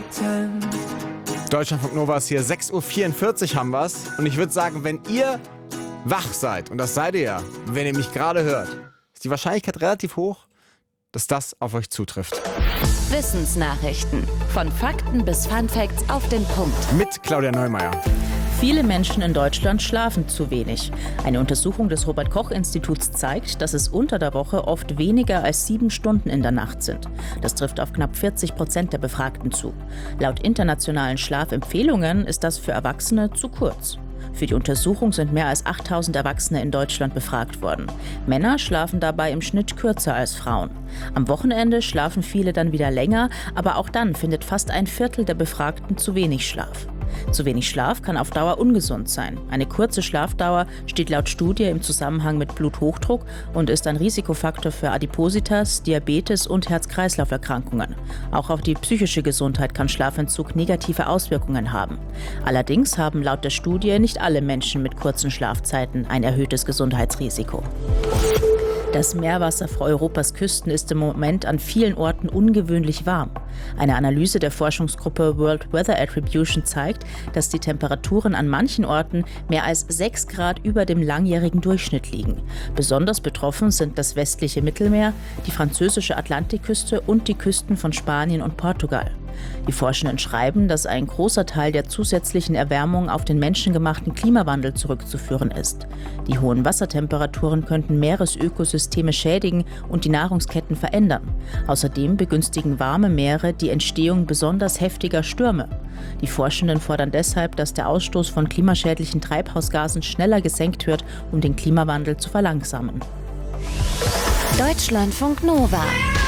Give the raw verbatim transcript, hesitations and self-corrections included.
Schatten. Deutschlandfunk Nova ist hier, sechs Uhr vierundvierzig haben wir's. Und ich würde sagen, wenn ihr wach seid, und das seid ihr ja, wenn ihr mich gerade hört, ist die Wahrscheinlichkeit relativ hoch, dass das auf euch zutrifft. Wissensnachrichten. Von Fakten bis Funfacts auf den Punkt. Mit Claudia Neumeier. Viele Menschen in Deutschland schlafen zu wenig. Eine Untersuchung des Robert-Koch-Instituts zeigt, dass es unter der Woche oft weniger als sieben Stunden in der Nacht sind. Das trifft auf knapp vierzig Prozent der Befragten zu. Laut internationalen Schlafempfehlungen ist das für Erwachsene zu kurz. Für die Untersuchung sind mehr als achttausend Erwachsene in Deutschland befragt worden. Männer schlafen dabei im Schnitt kürzer als Frauen. Am Wochenende schlafen viele dann wieder länger, aber auch dann findet fast ein Viertel der Befragten zu wenig Schlaf. Zu wenig Schlaf kann auf Dauer ungesund sein. Eine kurze Schlafdauer steht laut Studie im Zusammenhang mit Bluthochdruck und ist ein Risikofaktor für Adipositas, Diabetes und Herz-Kreislauf-Erkrankungen. Auch auf die psychische Gesundheit kann Schlafentzug negative Auswirkungen haben. Allerdings haben laut der Studie nicht alle Menschen mit kurzen Schlafzeiten ein erhöhtes Gesundheitsrisiko. Das Meerwasser vor Europas Küsten ist im Moment an vielen Orten ungewöhnlich warm. Eine Analyse der Forschungsgruppe World Weather Attribution zeigt, dass die Temperaturen an manchen Orten mehr als sechs Grad über dem langjährigen Durchschnitt liegen. Besonders betroffen sind das westliche Mittelmeer, die französische Atlantikküste und die Küsten von Spanien und Portugal. Die Forschenden schreiben, dass ein großer Teil der zusätzlichen Erwärmung auf den menschengemachten Klimawandel zurückzuführen ist. Die hohen Wassertemperaturen könnten Meeresökosysteme schädigen und die Nahrungsketten verändern. Außerdem begünstigen warme Meere die Entstehung besonders heftiger Stürme. Die Forschenden fordern deshalb, dass der Ausstoß von klimaschädlichen Treibhausgasen schneller gesenkt wird, um den Klimawandel zu verlangsamen. Deutschlandfunk Nova.